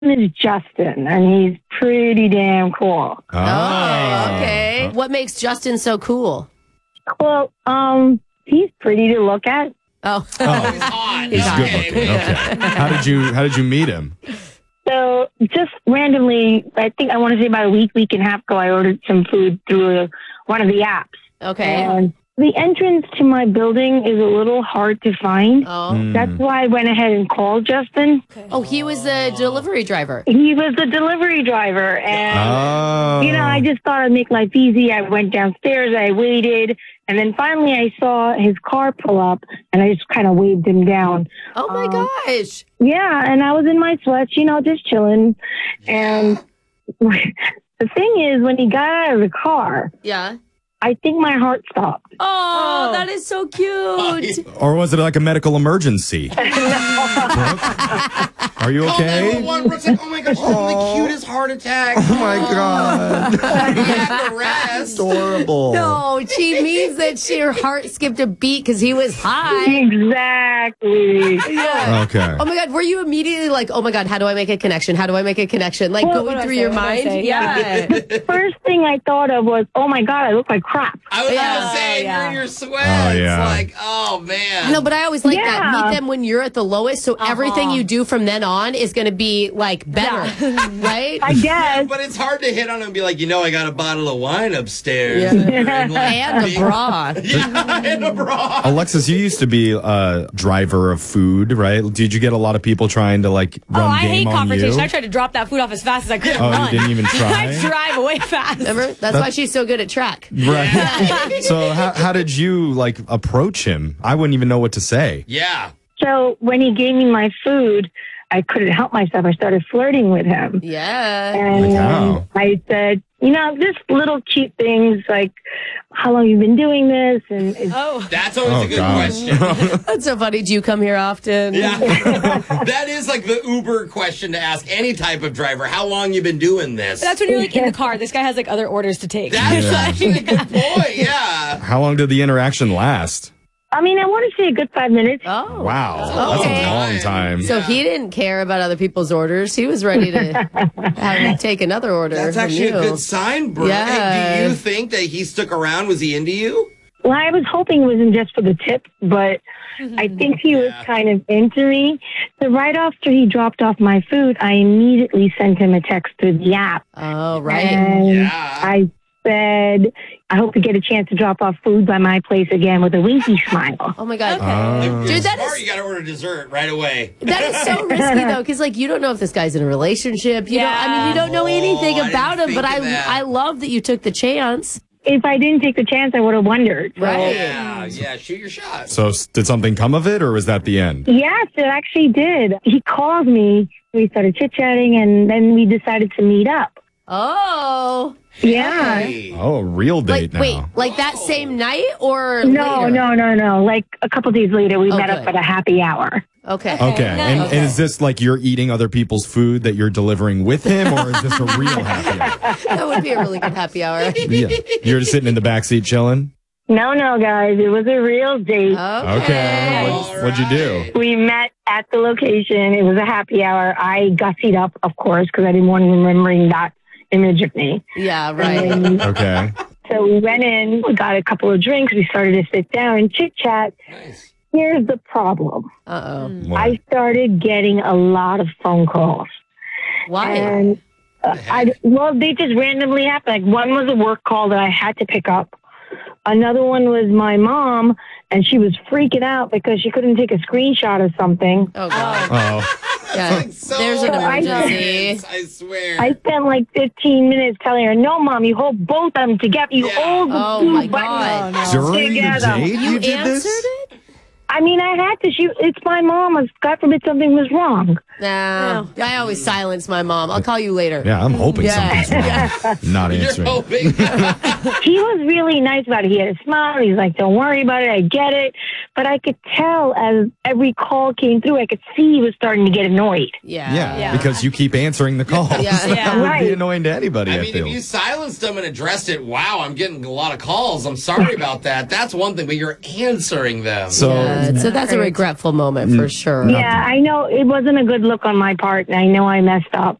name is Justin, and he's pretty damn cool. Oh, okay. What makes Justin so cool? Well, he's pretty to look at. Oh, He's hot. He's hot. Good looking. Okay. How did you meet him? So just randomly, I think I want to say about a week and a half ago, I ordered some food through one of the apps. Okay. And the entrance to my building is a little hard to find. Oh. That's why I went ahead and called Justin. Oh, he was the delivery driver. He was the delivery driver. And, I just thought I'd make life easy. I went downstairs, I waited, and then finally I saw his car pull up, and I just kind of waved him down. Oh, my gosh. Yeah, and I was in my sweats, just chilling. And the thing is, when he got out of the car, Yeah. I think my heart stopped. Oh, that is so cute. Or was it like a medical emergency? Are you okay? 911. Oh my gosh, this is the cutest heart attack. Oh my God. Cardiac arrest. Adorable. No, she means that her heart skipped a beat because he was high. Exactly. Yeah. Okay. Oh my God, were you immediately like, oh my God, how do I make a connection? How do I make a connection? Like Well, going through your mind? Yeah. First thing I thought of was, oh my God, I look like crap. I was Yeah. saying, you're in your sweats. Oh, yeah. Like, oh, man. No, but I always like that. Yeah. Meet them when you're at the lowest, so everything you do from then on is going to be like better, right? I guess. But it's hard to hit on him and be like, I got a bottle of wine upstairs. Yeah. And a bra. Yeah, and a bra. Alexis, you used to be a driver of food, right? Did you get a lot of people trying to run I hate game on confrontation. you? I tried to drop that food off as fast as I could. Oh, you run. didn't even try? I drive away fast. Remember? That's why she's so good at track. Right. So how did you approach him? I wouldn't even know what to say. Yeah. So when he gave me my food, I couldn't help myself. I started flirting with him. Yeah. And Wow. I said, just little cute things like, how long you been doing this? And That's always a good question. That's so funny. Do you come here often? Yeah. That is like the Uber question to ask any type of driver. How long you been doing this? That's when you're in the car. This guy has other orders to take. That's actually a good point. Yeah. How long did the interaction last? I want to say a good 5 minutes. Oh. Wow. Okay. That's a long time. So he didn't care about other people's orders. He was ready to have you take another order. That's from actually you. a good sign, bro. Yeah. Hey, do you think that he stuck around? Was he into you? Well, I was hoping it wasn't just for the tip, but I think he was kind of into me. So right after he dropped off my food, I immediately sent him a text through the app. Oh, right. And Yeah. I said, I hope to get a chance to drop off food by my place again with a winky smile. Oh, my God. Dude, that smart. is- You got to order dessert right away. That is so risky, though, because, you don't know if this guy's in a relationship. You don't know anything I about didn't him, but think of that. I love that you took the chance. If I didn't take the chance, I would have wondered. So, Right. Yeah, shoot your shot. So did something come of it, or was that the end? Yes, it actually did. He called me. We started chit-chatting, and then we decided to meet up. Oh. Yeah. Hey. Oh, a real date now. Wait, that same night or No, later? no. Like a couple days later, we met Okay. up at a happy hour. Okay. Okay. And is this you're eating other people's food that you're delivering with him, or is this a real happy hour? That would be a really good happy hour. Yeah. You're just sitting in the backseat chilling? No, guys. It was a real date. Okay. What'd you do? We met at the location. It was a happy hour. I gussied up, of course, because I didn't want him remembering that image of me. Yeah, right. Okay. So we went in, we got a couple of drinks, we started to sit down and chit-chat. Nice. Here's the problem. Uh-oh. What? I started getting a lot of phone calls. Why? And they just randomly happened. Like one was a work call that I had to pick up. Another one was my mom, and she was freaking out because she couldn't take a screenshot of something. Oh, God. Oh. Yeah. So There's an emergency. intense, I swear. I spent like 15 minutes telling her, no, Mom, you hold both of them together. You hold the Oh, two my buttons God. During the together. date, you did answered this? it? I had to. It's my mom. If God forbid something was wrong. No. I always silence my mom. I'll call you later. Yeah, I'm hoping Yeah. something's wrong. Not You're answering. hoping. He was really nice about it. He had a smile. He's like, don't worry about it. I get it. But I could tell as every call came through, I could see he was starting to get annoyed. Yeah. Yeah, because you keep answering the calls. Yeah. That would be Right. annoying to anybody, I I mean, feel. if you silenced them and addressed it, wow, I'm getting a lot of calls. I'm sorry about that. That's one thing, but you're answering them. So, So that's a regretful moment for sure. Yeah, I know it wasn't a good look. look on my part, and I know I messed up.